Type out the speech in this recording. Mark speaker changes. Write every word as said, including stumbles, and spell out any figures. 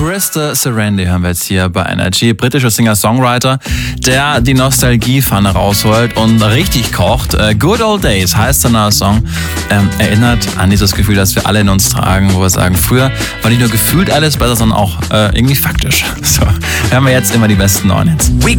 Speaker 1: Krista Serendy hören wir jetzt hier bei Energy. Britischer Singer-Songwriter, der die Nostalgie-Pfanne rausholt und richtig kocht. Good Old Days heißt der neue Song. Ähm, erinnert an dieses Gefühl, das wir alle in uns tragen, wo wir sagen, früher war nicht nur gefühlt alles besser, sondern auch äh, irgendwie faktisch. So, hören wir jetzt immer die besten neuen Hits.
Speaker 2: We